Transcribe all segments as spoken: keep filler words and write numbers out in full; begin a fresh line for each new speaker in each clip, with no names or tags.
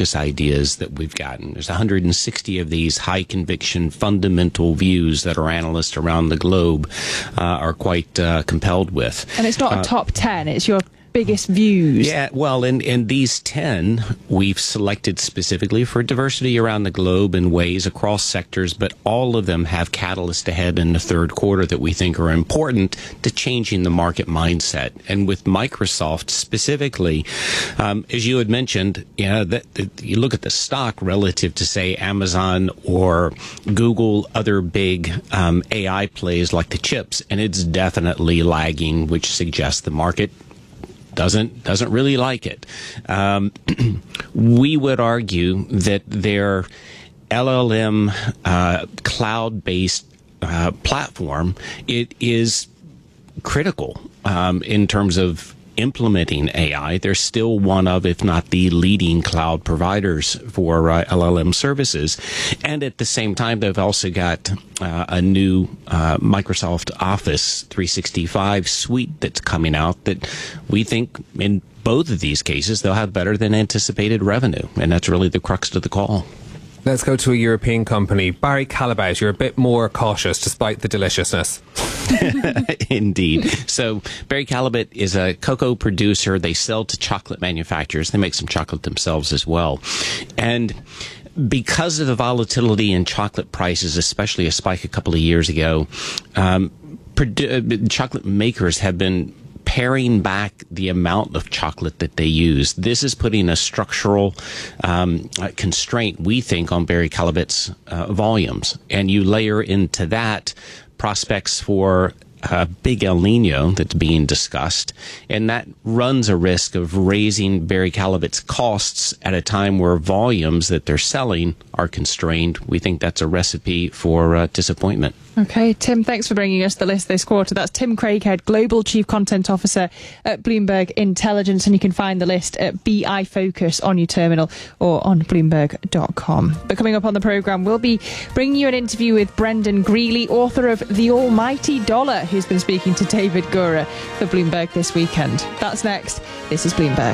focus ideas that we've gotten. There's one hundred sixty of these high conviction fundamental views that our analysts around the globe uh, are quite uh, compelled with.
And it's not
uh,
a top ten, it's your biggest views.
Yeah, well, in, in these ten, we've selected specifically for diversity around the globe in ways across sectors, but all of them have catalysts ahead in the third quarter that we think are important to changing the market mindset. And with Microsoft specifically, um, as you had mentioned, you know, that, that you look at the stock relative to, say, Amazon or Google, other big um, A I plays like the chips, and it's definitely lagging, which suggests the market doesn't doesn't really like it. Um, we would argue that their L L M uh, cloud-based uh, platform, it is critical um, in terms of implementing A I. They're still one of, if not the leading cloud providers for uh, L L M services. And at the same time, they've also got uh, a new uh, Microsoft Office three sixty-five suite that's coming out that we think in both of these cases, they'll have better than anticipated revenue. And that's really the crux of the call.
Let's go to a European company. Barry Callebaut, you're a bit more cautious despite the deliciousness.
Indeed. So Barry Callebaut is a cocoa producer. They sell to chocolate manufacturers. They make some chocolate themselves as well. And because of the volatility in chocolate prices, especially a spike a couple of years ago, um, produ- chocolate makers have been paring back the amount of chocolate that they use. This is putting a structural um, constraint, we think, on Barry Callebaut's uh, volumes. And you layer into that prospects for a big El Nino that's being discussed, and that runs a risk of raising Barry Callebaut's costs at a time where volumes that they're selling are constrained. We think that's a recipe for uh, disappointment.
Okay, Tim, thanks for bringing us the list this quarter. That's Tim Craighead, Global Chief Content Officer at Bloomberg Intelligence, and you can find the list at B I Focus on your terminal or on Bloomberg dot com. But coming up on the programme, we'll be bringing you an interview with Brendan Greeley, author of The Almighty Dollar, who's been speaking to David Gura for Bloomberg this weekend. That's next. This is Bloomberg.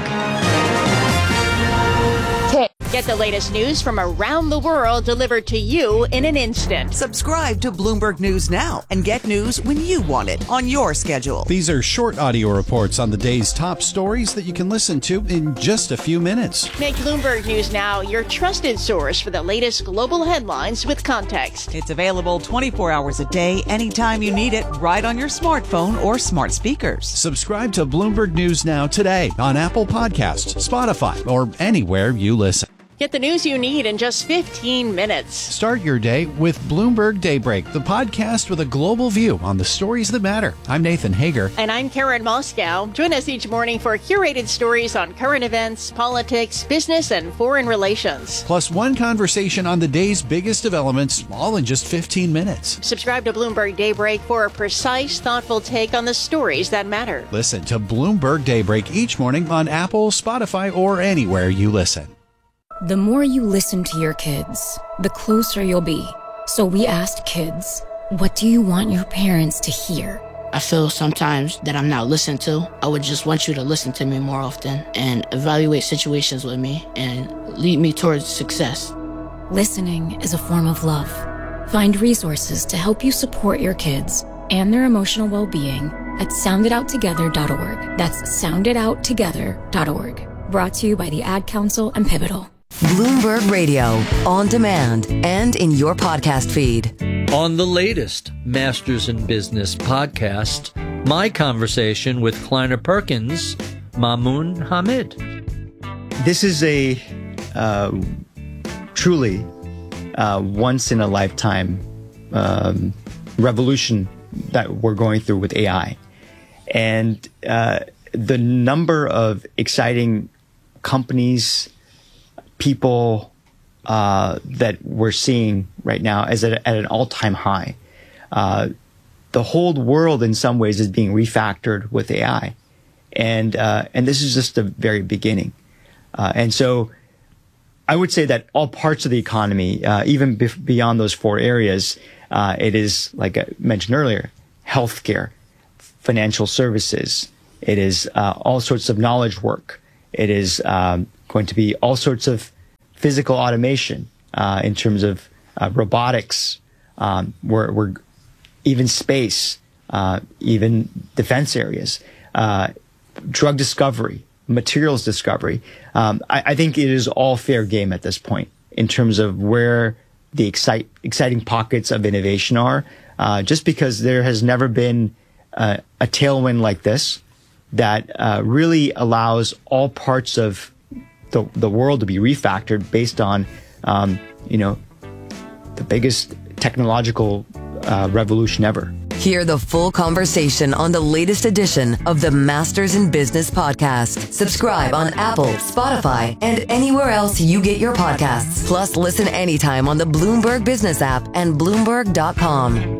Get the latest news from around the world delivered to you in an instant.
Subscribe to Bloomberg News now and get news when you want it on your schedule.
These are short audio reports on the day's top stories that you can listen to in just a few minutes.
Make Bloomberg News Now your trusted source for the latest global headlines with context.
It's available twenty-four hours a day, anytime you need it, right on your smartphone or smart speakers.
Subscribe to Bloomberg News Now today on Apple Podcasts, Spotify, or anywhere you listen.
Get the news you need in just fifteen minutes.
Start your day with Bloomberg Daybreak, the podcast with a global view on the stories that matter. I'm Nathan Hager.
And I'm Karen Moscow. Join us each morning for curated stories on current events, politics, business, and foreign relations.
Plus one conversation on the day's biggest developments, all in just fifteen minutes.
Subscribe to Bloomberg Daybreak for a precise, thoughtful take on the stories that matter.
Listen to Bloomberg Daybreak each morning on Apple, Spotify, or anywhere you listen.
The more you listen to your kids, the closer you'll be. So we asked kids, what do you want your parents to hear?
I feel sometimes that I'm not listened to. I would just want you to listen to me more often and evaluate situations with me and lead me towards success.
Listening is a form of love. Find resources to help you support your kids and their emotional well-being at sound it out together dot org. That's sound it out together dot org. Brought to you by the Ad Council and Pivotal.
Bloomberg Radio, on demand and in your podcast feed.
On the latest Masters in Business podcast, my conversation with Kleiner Perkins, Mamoun Hamid.
This is a uh, truly uh, once-in-a-lifetime um, revolution that we're going through with A I. And uh, the number of exciting companies, people uh, that we're seeing right now is at, at an all-time high. Uh, the whole world, in some ways, is being refactored with A I, and uh, and this is just the very beginning. Uh, and so, I would say that all parts of the economy, uh, even be- beyond those four areas, uh, it is, like I mentioned earlier, healthcare, financial services. It is uh, all sorts of knowledge work. It is um, going to be all sorts of physical automation, uh, in terms of uh, robotics, um, we're, we're even space, uh, even defense areas, uh, drug discovery, materials discovery. Um, I, I think it is all fair game at this point in terms of where the excite, exciting pockets of innovation are, uh, just because there has never been uh, a tailwind like this that uh, really allows all parts of the, the world to be refactored based on, um, you know, the biggest technological uh, revolution ever.
Hear the full conversation on the latest edition of the Masters in Business podcast. Subscribe on Apple, Spotify, and anywhere else you get your podcasts. Plus, listen anytime on the Bloomberg Business app and Bloomberg dot com.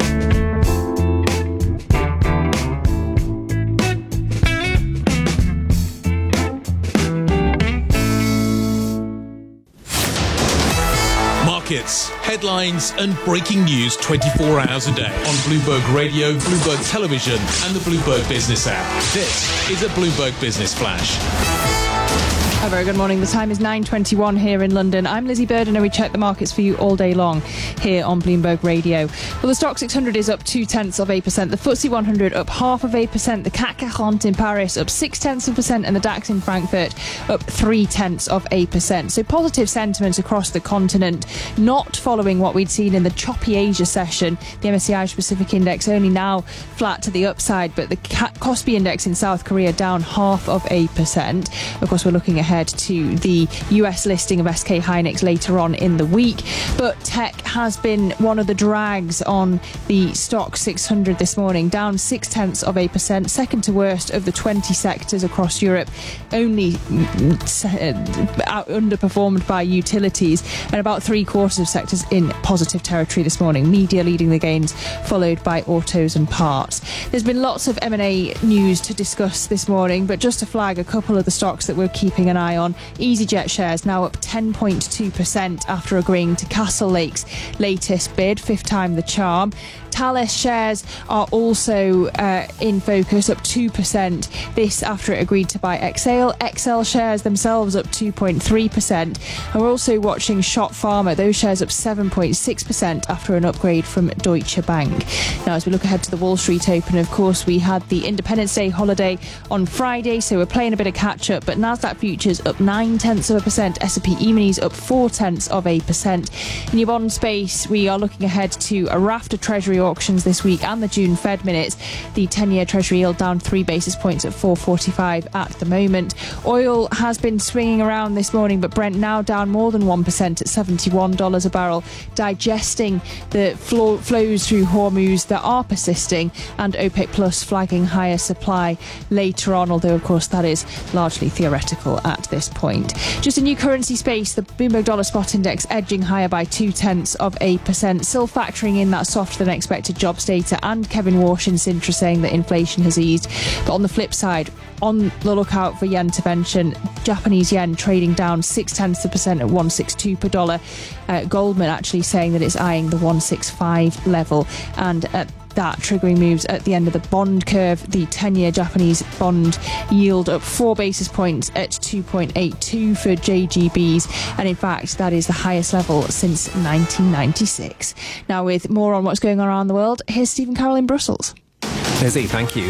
Markets, headlines and breaking news twenty-four hours a day on Bloomberg Radio, Bloomberg Television and the Bloomberg Business app. This is a Bloomberg Business Flash.
A very good morning. The time is nine twenty-one here in London. I'm Lizzie Burden and we check the markets for you all day long here on Bloomberg Radio. Well, the Stock six hundred is up two tenths of a percent. The F T S E one hundred up half of a percent. The C A C quarante in Paris up six tenths of a percent and the DAX in Frankfurt up three tenths of a percent. So positive sentiment across the continent, not following what we'd seen in the choppy Asia session. The M S C I Pacific Index only now flat to the upside, but the Kospi Index in South Korea down half of a percent. Of course, we're looking ahead to the U S listing of S K Hynix later on in the week, but tech has been one of the drags on the Stock six hundred this morning, down six tenths of a percent, second to worst of the twenty sectors across Europe, only underperformed by utilities, and about three quarters of sectors in positive territory this morning. Media leading the gains, followed by autos and parts. There's been lots of M and A news to discuss this morning, but just to flag a couple of the stocks that we're keeping an eye on. EasyJet shares now up ten point two percent after agreeing to Castle Lake's latest bid, fifth time the charm. Thales shares are also uh, in focus, up two percent. This after it agreed to buy Exail. Exail shares themselves up two point three percent. And we're also watching Schott Pharma. Those shares up seven point six percent after an upgrade from Deutsche Bank. Now, as we look ahead to the Wall Street Open, of course, we had the Independence Day holiday on Friday, so we're playing a bit of catch-up. But Nasdaq futures up nine tenths of a percent. S and P E-minis up four tenths of a percent. In your bond space, we are looking ahead to a raft of Treasury auctions this week and the June Fed minutes. The ten-year Treasury yield down three basis points at four forty-five at the moment. Oil has been swinging around this morning, but Brent now down more than one percent at seventy-one dollars a barrel, digesting the flow, flows through Hormuz that are persisting, and OPEC Plus flagging higher supply later on, although of course that is largely theoretical at this point. Just a new currency space, the Bloomberg Dollar Spot Index edging higher by two tenths of a percent, still factoring in that softer than expected jobs data and Kevin Walsh in Sintra saying that inflation has eased. But on the flip side, on the lookout for yen intervention, Japanese yen trading down six tenths of a percent at one sixty-two per dollar. Uh, Goldman actually saying that it's eyeing the one sixty-five level, and at that triggering moves at the end of the bond curve. The ten-year Japanese bond yield up four basis points at two point eight two for J G Bs, and in fact that is the highest level since nineteen ninety-six. Now, with more on what's going on around the world, here's Stephen Carroll in Brussels.
Lizzie, thank you.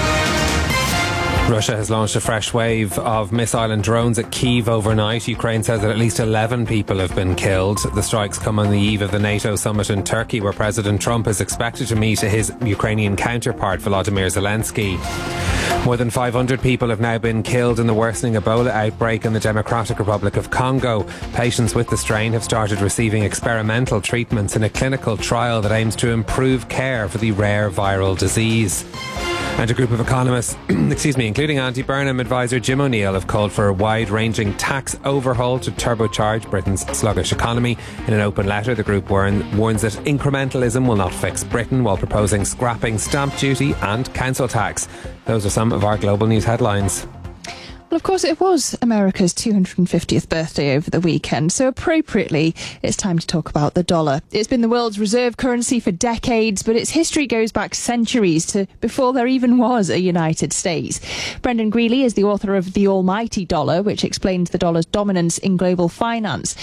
Russia has launched a fresh wave of missile and drones at Kyiv overnight. Ukraine says that at least eleven people have been killed. The strikes come on the eve of the NATO summit in Turkey, where President Trump is expected to meet his Ukrainian counterpart, Volodymyr Zelensky. More than five hundred people have now been killed in the worsening Ebola outbreak in the Democratic Republic of Congo. Patients with the strain have started receiving experimental treatments in a clinical trial that aims to improve care for the rare viral disease. And a group of economists, excuse me, including anti-Burnham advisor Jim O'Neill, have called for a wide-ranging tax overhaul to turbocharge Britain's sluggish economy. In an open letter, the group warn, warns that incrementalism will not fix Britain, while proposing scrapping stamp duty and council tax. Those are some of our global news headlines.
Well, of course, it was America's two hundred fiftieth birthday over the weekend, so appropriately, it's time to talk about the dollar. It's been the world's reserve currency for decades, but its history goes back centuries to before there even was a United States. Brendan Greeley is the author of The Almighty Dollar, which explains the dollar's dominance in global finance.